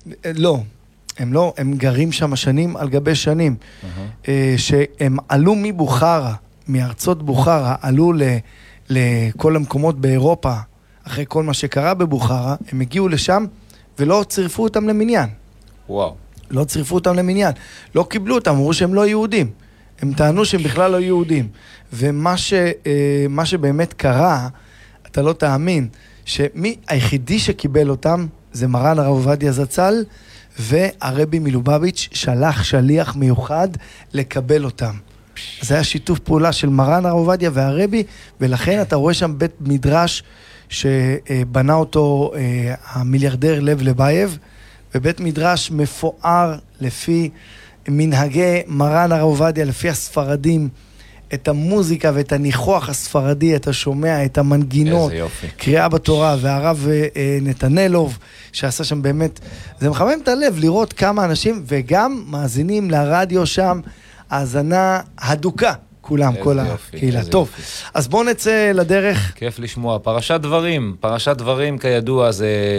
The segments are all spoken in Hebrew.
לא. הם גרים שם שנים על גבי שנים. שהם עלו מבוכרה, מארצות בוכרה, עלו לכל המקומות באירופה, אחרי כל מה שקרה בבוכרה, הם הגיעו לשם ולא צירפו אותם למניין. וואו. לא צירפו אותם למניין. לא קיבלו אותם, אמרו שהם לא יהודים. הם טענו שהם בכלל לא יהודים. ומה שבאמת קרה, אתה לא תאמין, שהיחידי שקיבל אותם זה מרן הרב עובדיה זצ"ל, והרבי מלובביץ' שלח שליח מיוחד לקבל אותם. זה היה שיתוף פעולה של מרן הרב עובדיה והרבי, ולכן אתה רואה שם בית מדרש שבנה אותו המיליארדר לב לבייב, ובית מדרש מפואר לפי מנהגי מרן הרב עובדיה, לפי הספרדים, את המוזיקה ואת הניחוח הספרדי, אתה שומע את המנגינות, קריאה בתורה, והרב נתנלוב, שעשה שם באמת, זה מחמם את הלב לראות כמה אנשים, וגם מאזינים לרדיו שם, האזנה הדוקה, כולם, כל הקהילה. טוב, אז בואו נצא לדרך. כיף לשמוע. פרשת דברים כידוע זה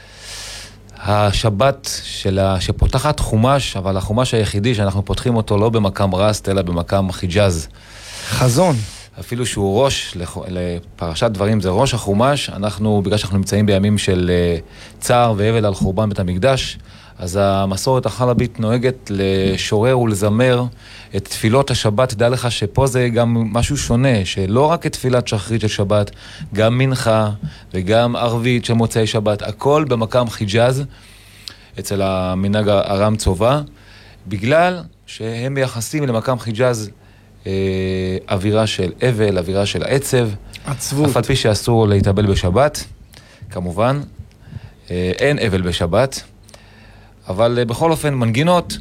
השבת שפותחת חומש, אבל החומש היחידי שאנחנו פותחים אותו לא במקם רסט, אלא במקם חיג'אז. חזון. אפילו שהוא ראש לפרשת דברים, זה ראש החומש. בגלל שאנחנו נמצאים בימים של צער ואבל על חורבן בית המקדש, אז המסורת החלבית נוהגת לשורר ולזמר את תפילות השבת. תדע לך שפה זה גם משהו שונה, שלא רק את תפילת שחרית של שבת, גם מנחה וגם ערבית של מוצאי שבת, הכל במקם חיג'אז, אצל המנהג הרם צובה, בגלל שהם מייחסים למקם חיג'אז אווירה של אבל, אווירה של עצב, עצבות. אף על פי שאסור להתאבל בשבת, כמובן, אין אבל בשבת, אבל בכל אופן מנגינות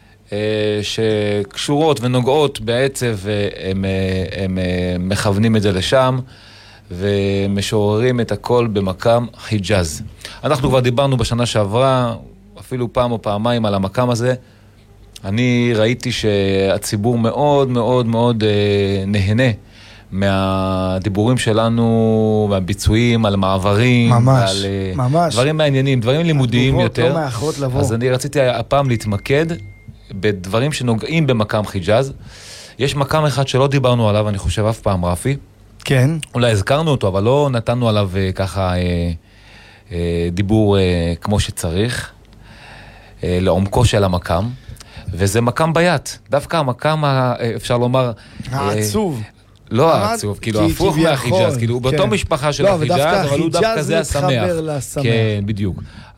שקשורות ונוגעות בעצב, הם מכוונים את זה לשם, ומשוררים את הכל במקם חיג'אז. אנחנו כבר דיברנו בשנה שעברה, אפילו פעם או פעמיים על המקם הזה. אני ראיתי שהציבור מאוד מאוד מאוד נהנה מהדיבורים שלנו, מהביצועים, על מעברים, ממש, על ממש. דברים מעניינים, דברים לימודיים יותר. לא מאחרות לבוא. אז אני רציתי הפעם להתמקד בדברים שנוגעים במקם חיג'אז. יש מקם אחד שלא דיברנו עליו, אני חושב אף פעם, רפי. כן. אולי הזכרנו אותו, אבל לא נתנו עליו ככה דיבור כמו שצריך, לעומקו של המקם. וזה מקם ביית. דווקא המקם, אפשר לומר... העצוב. לא העצוב, כאילו הפוך מהחיג'אז, כאילו באותו משפחה של החיג'אז, אבל הוא דווקא זה השמח. כן, בדיוק.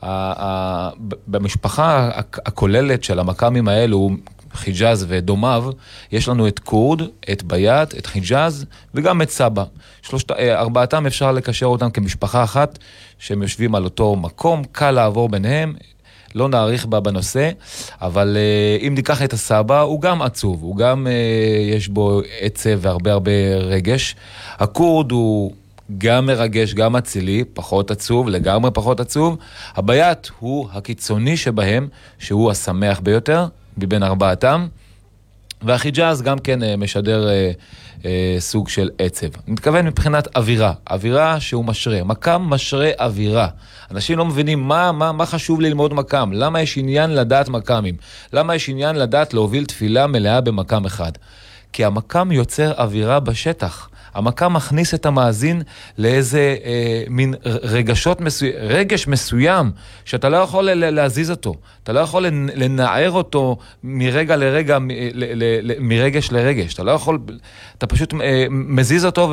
במשפחה הכוללת של המקמים האלו, חיג'אז ודומיו, יש לנו את קורד, את ביית, את חיג'אז וגם את סבא. ארבעתם אפשר לקשר אותם כמשפחה אחת, שהם יושבים על אותו מקום, קל לעבור ביניהם, לא נעריך בה בנושא, אבל אם ניקח את הסבא, הוא גם עצוב, הוא גם יש בו עצב והרבה הרבה רגש. הקורד הוא גם מרגש, גם אצילי, פחות עצוב, לגמרי פחות עצוב. הביית הוא הקיצוני שבהם, שהוא השמח ביותר, מבין ארבעתם. והחיג'אז גם כן משדר סוג של עצב. אני מתכוון מבחינת אווירה, אווירה שהוא משרה, מקם משרה אווירה. אנשים לא מבינים מה חשוב ללמוד מקם, למה יש עניין לדעת מקמים, למה יש עניין לדעת להוביל תפילה מלאה במקם אחד. כי המקם יוצר אווירה בשטח. המקם מכניס את המאזין לאיזה מין רגש מסוים, שאתה לא יכול להזיז אותו, אתה לא יכול לנער אותו מרגע לרגע, מרגש לרגש, אתה לא יכול, אתה פשוט מזיז אותו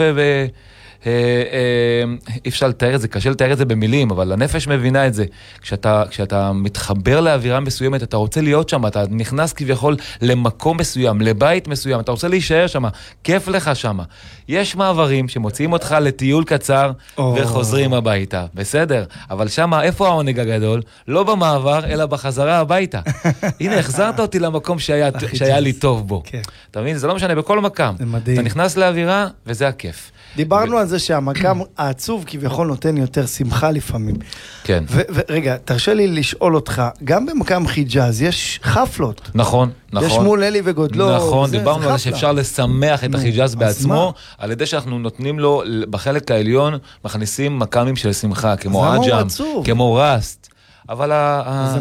אפשר לתאר את זה, קשה לתאר את זה במילים, אבל הנפש מבינה את זה. כשאתה מתחבר לאווירה מסוימת, אתה רוצה להיות שם, אתה נכנס כביכול למקום מסוים, לבית מסוים, אתה רוצה להישאר שם, כיף לך שם. יש מעברים שמוציאים אותך לטיול קצר וחוזרים הביתה, בסדר? אבל שם, איפה העונג הגדול? לא במעבר, אלא בחזרה הביתה. הנה, החזרת אותי למקום שהיה לי טוב בו. אתה מבין? זה לא משנה, בכל מקם. אתה נכנס לאווירה, וזה הכיף. דיברנו על זה שהמקם העצוב כביכול נותן יותר שמחה לפעמים. כן. ורגע, תרשה לי לשאול אותך, גם במקם חיג'אז יש חפלות. נכון, נכון. יש מול אלי וגודלו. נכון, דיברנו על זה שאפשר לשמח את החיג'אז בעצמו, על ידי שאנחנו נותנים לו, בחלק העליון, מכניסים מקמים של שמחה, כמו עג'ם, כמו רסט. אבל